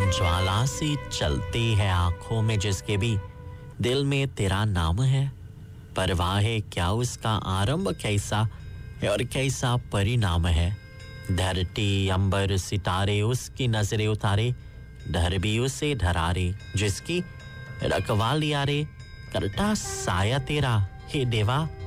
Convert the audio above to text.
ज्वाला सी चलती है आंखों में जिसके भी दिल में तेरा नाम है। परवाह है क्या उसका आरंभ कैसा है और कैसा परिणाम है। धरती अंबर सितारे उसकी नजरें उतारे, डर भी उसे डरारे जिसकी रखवाली रे करता साया तेरा। हे देवा